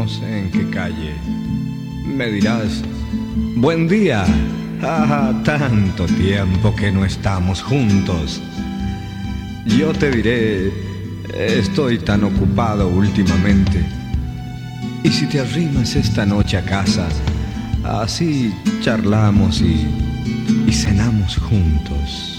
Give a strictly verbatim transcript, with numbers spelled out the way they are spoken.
no sé en qué calle. Me dirás, buen día. Ah, tanto tiempo que no estamos juntos. Yo te diré, estoy tan ocupado últimamente. Y si te arrimas esta noche a casa, así charlamos y, y cenamos juntos.